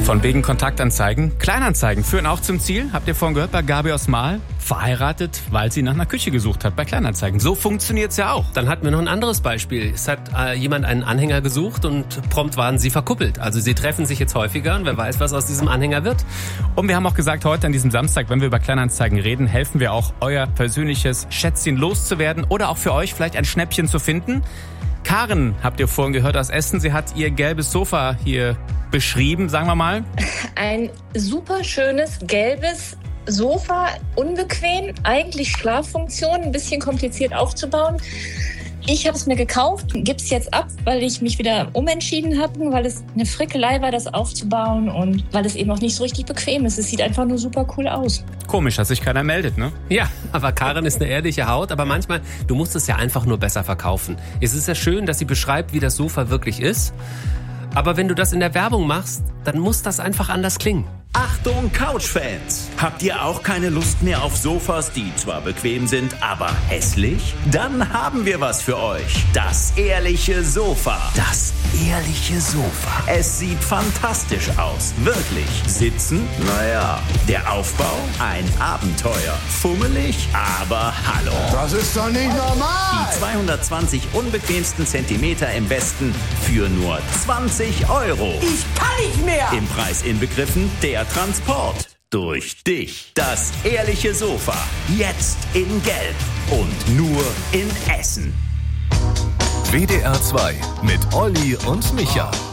Von wegen Kontaktanzeigen. Kleinanzeigen führen auch zum Ziel. Habt ihr vorhin gehört bei Gabi aus Mahl? Verheiratet, weil sie nach einer Küche gesucht hat bei Kleinanzeigen. So funktioniert's ja auch. Dann hatten wir noch ein anderes Beispiel. Es hat jemand einen Anhänger gesucht und prompt waren sie verkuppelt. Also sie treffen sich jetzt häufiger und wer weiß, was aus diesem Anhänger wird. Und wir haben auch gesagt, heute an diesem Samstag, wenn wir über Kleinanzeigen reden, helfen wir auch, euer persönliches Schätzchen loszuwerden oder auch für euch vielleicht ein Schnäppchen zu finden. Karen, habt ihr vorhin gehört, aus Essen. Sie hat ihr gelbes Sofa hier beschrieben, sagen wir mal. Ein super schönes, gelbes Sofa, unbequem, eigentlich Schlaffunktion, ein bisschen kompliziert aufzubauen. Ich habe es mir gekauft, gebe es jetzt ab, weil ich mich wieder umentschieden habe, weil es eine Frickelei war, das aufzubauen und weil es eben auch nicht so richtig bequem ist. Es sieht einfach nur super cool aus. Komisch, dass sich keiner meldet, ne? Ja, aber Karen ist eine ehrliche Haut, aber manchmal, du musst es ja einfach nur besser verkaufen. Es ist ja schön, dass sie beschreibt, wie das Sofa wirklich ist. Aber wenn du das in der Werbung machst, dann muss das einfach anders klingen. Achtung Couch-Fans! Habt ihr auch keine Lust mehr auf Sofas, die zwar bequem sind, aber hässlich? Dann haben wir was für euch. Das ehrliche Sofa. Das ehrliche Sofa. Es sieht fantastisch aus. Wirklich. Sitzen? Naja. Der Aufbau? Ein Abenteuer. Fummelig? Aber hallo. Das ist doch nicht normal! Die 220 unbequemsten Zentimeter im Westen für nur 20 €. Ich kann nicht mehr! Im Preis inbegriffen der Transport durch dich. Das ehrliche Sofa. Jetzt in Gelb. Und nur in Essen. WDR 2 mit Olli und Micha.